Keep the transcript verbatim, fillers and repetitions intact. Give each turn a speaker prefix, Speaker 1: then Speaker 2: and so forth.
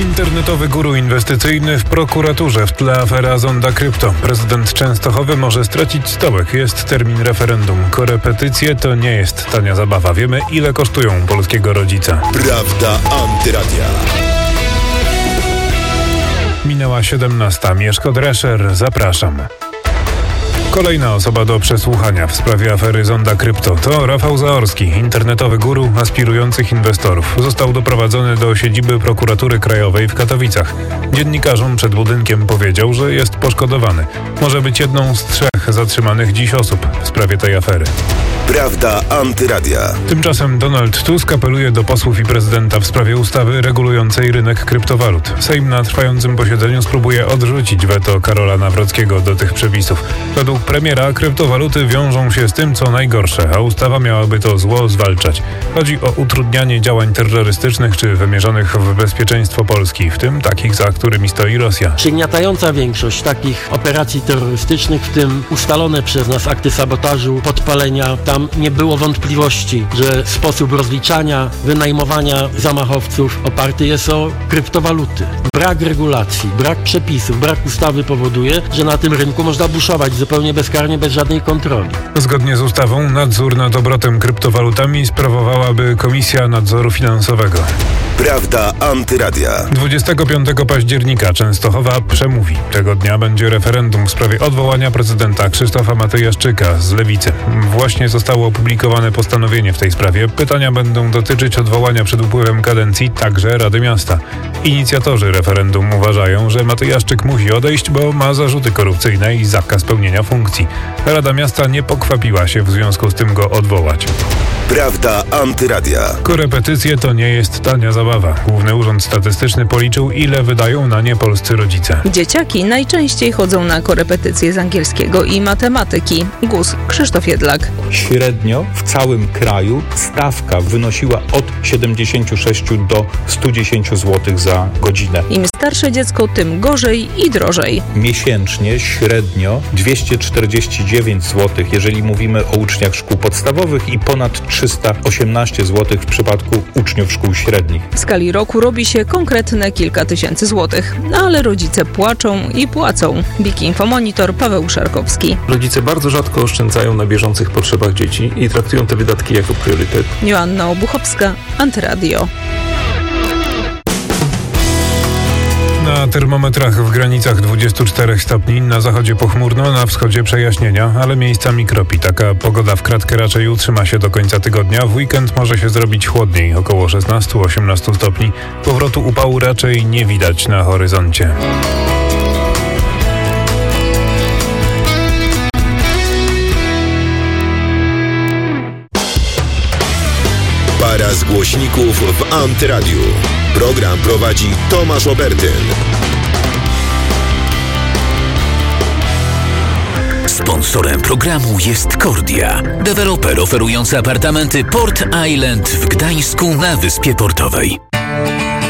Speaker 1: Internetowy guru inwestycyjny w prokuraturze w tle afery Zonda Krypto. Prezydent Częstochowy może stracić stołek. Jest termin referendum. Korepetycje to nie jest tania zabawa. Wiemy, ile kosztują polskiego rodzica.
Speaker 2: Prawda Antyradia.
Speaker 1: Minęła siedemnasta. Mieszko Drescher. Zapraszam. Kolejna osoba do przesłuchania w sprawie afery Zonda Krypto to Rafał Zaorski, internetowy guru aspirujących inwestorów. Został doprowadzony do siedziby Prokuratury Krajowej w Katowicach. Dziennikarzom przed budynkiem powiedział, że jest poszkodowany. Może być jedną z trzech zatrzymanych dziś osób w sprawie tej afery.
Speaker 2: Prawda Antyradia.
Speaker 1: Tymczasem Donald Tusk apeluje do posłów i prezydenta w sprawie ustawy regulującej rynek kryptowalut. Sejm na trwającym posiedzeniu spróbuje odrzucić weto Karola Nawrockiego do tych przepisów. Według premiera kryptowaluty wiążą się z tym, co najgorsze, a ustawa miałaby to zło zwalczać. Chodzi o utrudnianie działań terrorystycznych czy wymierzonych w bezpieczeństwo Polski, w tym takich, za którymi stoi Rosja.
Speaker 3: Przygniatająca większość takich operacji terrorystycznych, w tym ustalone przez nas akty sabotażu, podpalenia, tam nie było wątpliwości, że sposób rozliczania, wynajmowania zamachowców oparty jest o kryptowaluty. Brak regulacji, brak przepisów, brak ustawy powoduje, że na tym rynku można buszować zupełnie bezkarnie, bez żadnej kontroli.
Speaker 1: Zgodnie z ustawą nadzór nad obrotem kryptowalutami sprawowałaby Komisja Nadzoru Finansowego.
Speaker 2: Prawda Antyradia.
Speaker 1: dwudziestego piątego października Częstochowa przemówi. Tego dnia będzie referendum w sprawie odwołania prezydenta Krzysztofa Matyjaszczyka z Lewicy. Właśnie zostało opublikowane postanowienie w tej sprawie. Pytania będą dotyczyć odwołania przed upływem kadencji także Rady Miasta. Inicjatorzy referendum uważają, że Matyjaszczyk musi odejść, bo ma zarzuty korupcyjne i zakaz pełnienia funkcji. Rada Miasta nie pokwapiła się w związku z tym go odwołać.
Speaker 2: Prawda Antyradia.
Speaker 1: Korepetycje to nie jest tania zabawa. Główny Urząd Statystyczny policzył, ile wydają na nie polscy rodzice.
Speaker 4: Dzieciaki najczęściej chodzą na korepetycje z angielskiego i matematyki. G U S Krzysztof Jedlak.
Speaker 5: Średnio w całym kraju stawka wynosiła od siedemdziesiąt sześć do stu dziesięciu złotych za godzinę.
Speaker 4: Im starsze dziecko, tym gorzej i drożej.
Speaker 5: Miesięcznie średnio dwieście czterdzieści dziewięć złotych, jeżeli mówimy o uczniach szkół podstawowych, i ponad trzysta osiemnaście złotych w przypadku uczniów szkół średnich.
Speaker 4: W skali roku robi się konkretne kilka tysięcy złotych, ale rodzice płaczą i płacą. Wiki Infomonitor, Paweł Szarkowski.
Speaker 6: Rodzice bardzo rzadko oszczędzają na bieżących potrzebach dzieci i traktują te wydatki jako priorytet.
Speaker 4: Joanna Obuchowska, Antyradio.
Speaker 1: Na termometrach w granicach dwudziestu czterech stopni, na zachodzie pochmurno, na wschodzie przejaśnienia, ale miejscami kropi. Taka pogoda w kratkę raczej utrzyma się do końca tygodnia. W weekend może się zrobić chłodniej, około szesnaście do osiemnastu stopni. Powrotu upału raczej nie widać na horyzoncie.
Speaker 2: Para z głośników w Antyradiu. Program prowadzi Tomasz Obertyn.
Speaker 7: Sponsorem programu jest Kordia, deweloper oferujący apartamenty Port Island w Gdańsku na Wyspie Portowej.